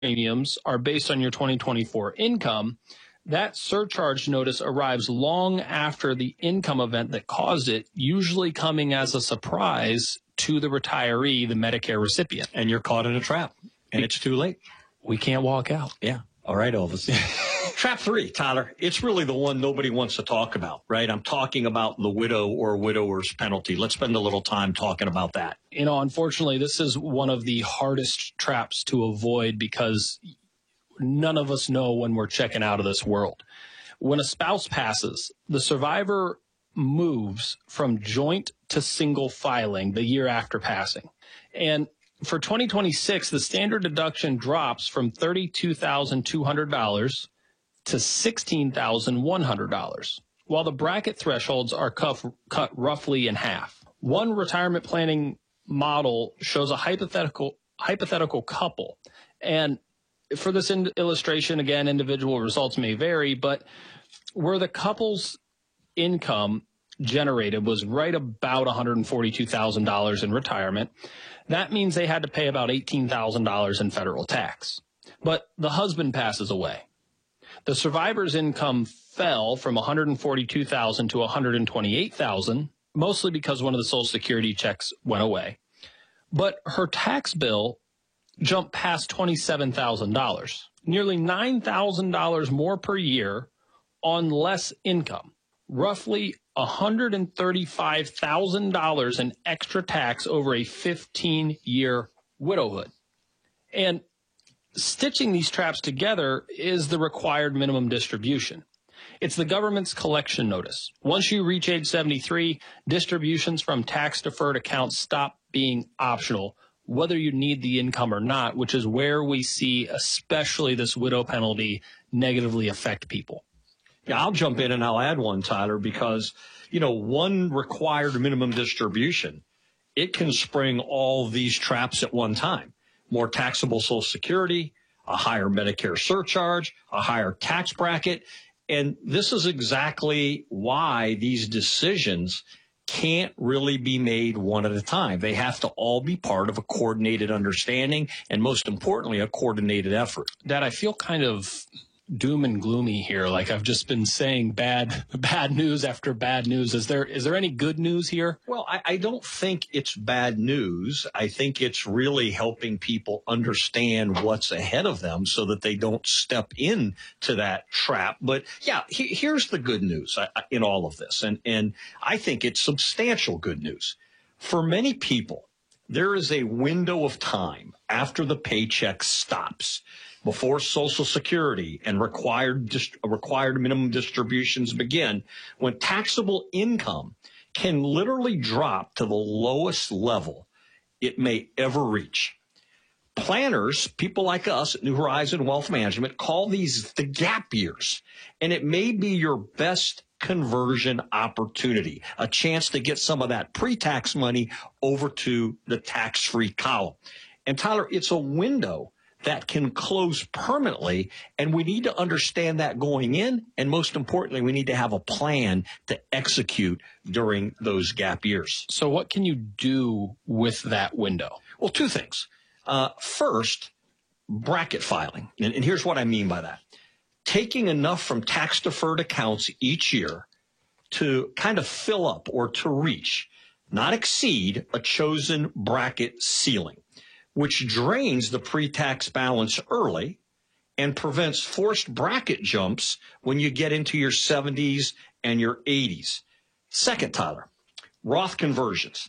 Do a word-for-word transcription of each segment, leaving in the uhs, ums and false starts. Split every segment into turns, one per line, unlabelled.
premiums are based on your twenty twenty-four income, that surcharge notice arrives long after the income event that caused it, usually coming as a surprise to the retiree, the Medicare recipient.
And you're caught in a trap, and it's too late.
We can't walk out.
Yeah. All right, Elvis. Trap three, Tyler. It's really the one nobody wants to talk about, right? I'm talking about the widow or widower's penalty. Let's spend a little time talking about that.
You know, unfortunately, this is one of the hardest traps to avoid because none of us know when we're checking out of this world. When a spouse passes, the survivor moves from joint to single filing the year after passing. And for twenty twenty-six, the standard deduction drops from thirty-two thousand two hundred dollars to sixteen thousand one hundred dollars, while the bracket thresholds are cut, cut roughly in half. One retirement planning model shows a hypothetical hypothetical couple, and for this in- illustration, again, individual results may vary, but where the couple's income generated was right about one hundred forty-two thousand dollars in retirement, that means they had to pay about eighteen thousand dollars in federal tax. But the husband passes away. The survivor's income fell from one hundred forty-two thousand dollars to one hundred twenty-eight thousand dollars, mostly because one of the Social Security checks went away. But her tax bill jumped past twenty-seven thousand dollars, nearly nine thousand dollars more per year on less income, roughly one hundred thirty-five thousand dollars in extra tax over a fifteen-year widowhood. And stitching these traps together is the required minimum distribution. It's the government's collection notice. Once you reach age seventy-three, distributions from tax-deferred accounts stop being optional, whether you need the income or not, which is where we see especially this widow penalty negatively affect people.
Yeah, I'll jump in and I'll add one, Tyler, because, you know, one required minimum distribution, it can spring all these traps at one time. More taxable Social Security, a higher Medicare surcharge, a higher tax bracket. And this is exactly why these decisions can't really be made one at a time. They have to all be part of a coordinated understanding and, most importantly, a coordinated effort.
Dad, I feel kind of doom and gloomy here. Like I've just been saying bad, bad news after bad news. Is there, is there any good news here?
Well, I, I don't think it's bad news. I think it's really helping people understand what's ahead of them so that they don't step into that trap. But yeah, he, here's the good news in all of this. And, and I think it's substantial good news. For many people, there is a window of time after the paycheck stops, before Social Security and required dist- required minimum distributions begin, when taxable income can literally drop to the lowest level it may ever reach. Planners, people like us at New Horizon Wealth Management, call these the gap years, and it may be your best conversion opportunity, a chance to get some of that pre-tax money over to the tax-free column. And Tyler, it's a window that can close permanently, and we need to understand that going in, and most importantly, we need to have a plan to execute during those gap years.
So what can you do with that window?
Well, two things. Uh, first, bracket filing, and, and here's what I mean by that. Taking enough from tax-deferred accounts each year to kind of fill up or to reach, not exceed, a chosen bracket ceiling, which drains the pre-tax balance early and prevents forced bracket jumps when you get into your seventies and your eighties. Second, Tyler, Roth conversions.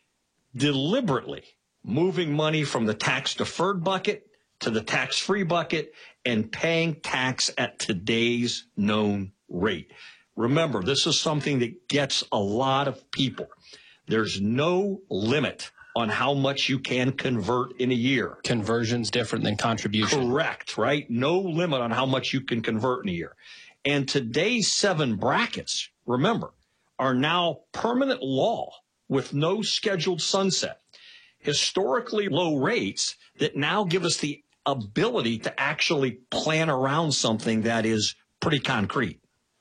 Deliberately moving money from the tax-deferred bucket to the tax-free bucket and paying tax at today's known rate. Remember, this is something that gets a lot of people. There's no limit on how much you can convert in a year.
Conversion's different than contribution.
Correct, right? No limit on how much you can convert in a year. And today's seven brackets, remember, are now permanent law with no scheduled sunset. Historically low rates that now give us the ability to actually plan around something that is pretty concrete.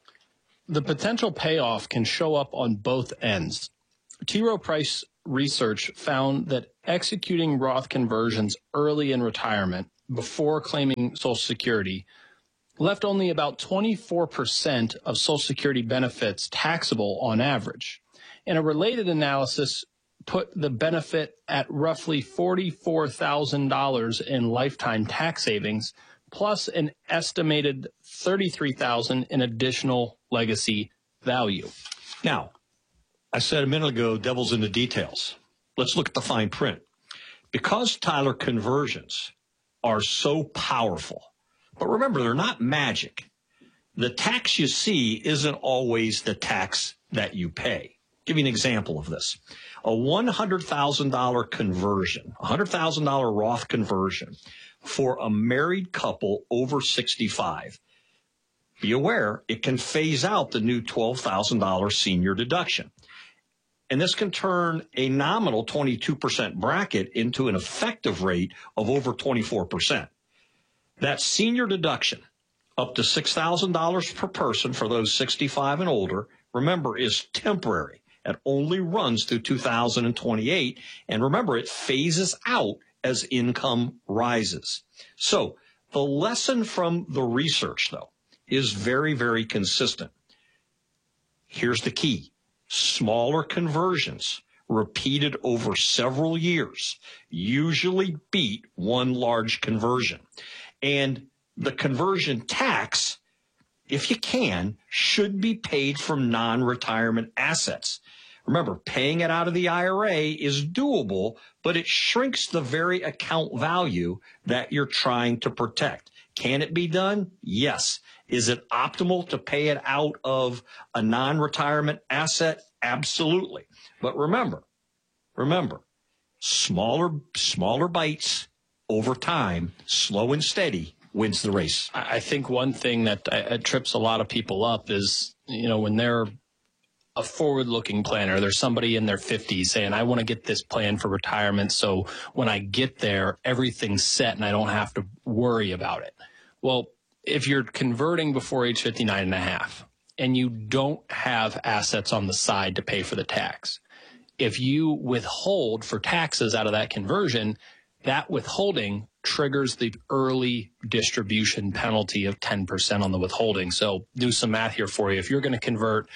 The potential payoff can show up on both ends. T. Rowe Price research found that executing Roth conversions early in retirement before claiming Social Security left only about twenty-four percent of Social Security benefits taxable on average. And a related analysis put the benefit at roughly forty-four thousand dollars in lifetime tax savings, plus an estimated thirty-three thousand dollars in additional legacy value.
Now, I said a minute ago, devil's in the details. Let's look at the fine print. Because, Tyler, conversions are so powerful, but remember, they're not magic. The tax you see isn't always the tax that you pay. I'll give you an example of this. A one hundred thousand dollars conversion, one hundred thousand dollars Roth conversion for a married couple over sixty-five. Be aware, it can phase out the new twelve thousand dollars senior deduction. And this can turn a nominal twenty-two percent bracket into an effective rate of over twenty-four percent. That senior deduction, up to six thousand dollars per person for those sixty-five and older, remember, is temporary. It only runs through two thousand twenty-eight. And remember, it phases out as income rises. So the lesson from the research, though, is very, very consistent. Here's the key. Smaller conversions repeated over several years usually beat one large conversion. And the conversion tax, if you can, should be paid from non-retirement assets. Remember, paying it out of the I R A is doable, but it shrinks the very account value that you're trying to protect. Can it be done? Yes. Is it optimal to pay it out of a non-retirement asset? Absolutely. But remember, remember, smaller, smaller bites over time, slow and steady, wins the race.
I think one thing that uh, trips a lot of people up is, you know, when they're a forward-looking planner, there's somebody in their fifties saying, I want to get this plan for retirement so when I get there, everything's set and I don't have to worry about it. Well, if you're converting before age fifty-nine and a half and you don't have assets on the side to pay for the tax, if you withhold for taxes out of that conversion, that withholding triggers the early distribution penalty of ten percent on the withholding. So do some math here for you. If you're going to convert,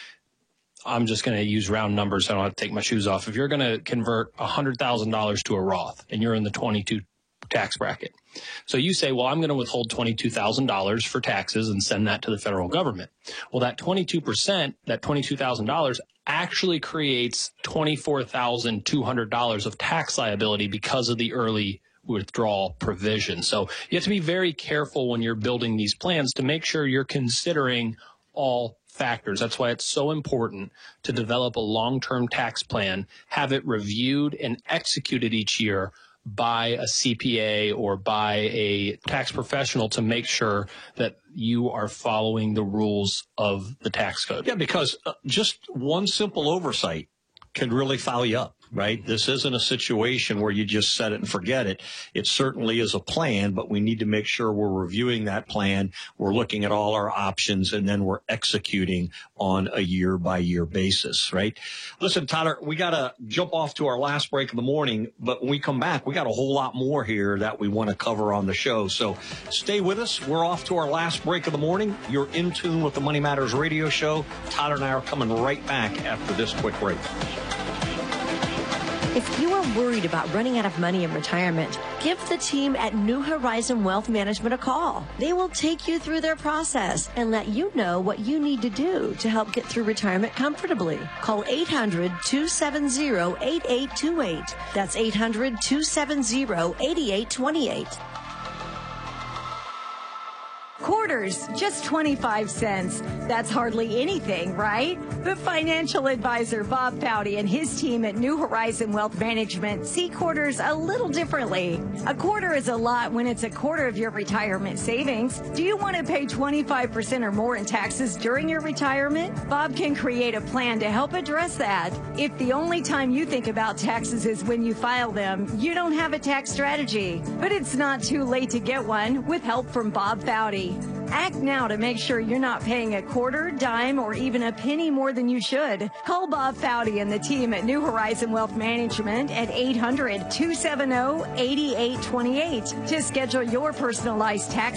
I'm just going to use round numbers so I don't have to take my shoes off. If you're going to convert one hundred thousand dollars to a Roth and you're in the twenty-two tax bracket, so you say, well, I'm going to withhold twenty-two thousand dollars for taxes and send that to the federal government. Well, that twenty-two percent, that twenty-two thousand dollars actually creates twenty-four thousand two hundred dollars of tax liability because of the early withdrawal provision. So you have to be very careful when you're building these plans to make sure you're considering all factors. That's why it's so important to develop a long-term tax plan, have it reviewed and executed each year by a C P A or by a tax professional to make sure that you are following the rules of the tax code.
Yeah, because uh, just one simple oversight can really foul you up, right? This isn't a situation where you just set it and forget it. It certainly is a plan, but we need to make sure we're reviewing that plan. We're looking at all our options, and then we're executing on a year-by-year basis, right? Listen, Tyler, we got to jump off to our last break of the morning, but when we come back, we got a whole lot more here that we want to cover on the show. So stay with us. We're off to our last break of the morning. You're in tune with the Money Matters radio show. Tyler and I are coming right back after this quick break.
If you are worried about running out of money in retirement, give the team at New Horizon Wealth Management a call. They will take you through their process and let you know what you need to do to help get through retirement comfortably. Call eight hundred, two seven zero, eight eight two eight. That's eight hundred, two seven zero, eight eight two eight.
Quarters, just twenty-five cents. That's hardly anything, right? But financial advisor Bob Foudy and his team at New Horizon Wealth Management see quarters a little differently. A quarter is a lot when it's a quarter of your retirement savings. Do you want to pay twenty-five percent or more in taxes during your retirement? Bob can create a plan to help address that. If the only time you think about taxes is when you file them, you don't have a tax strategy. But it's not too late to get one with help from Bob Foudy. Act now to make sure you're not paying a quarter, dime, or even a penny more than you should. Call Bob Foudy and the team at New Horizon Wealth Management at eight hundred, two seven zero, eight eight two eight to schedule your personalized tax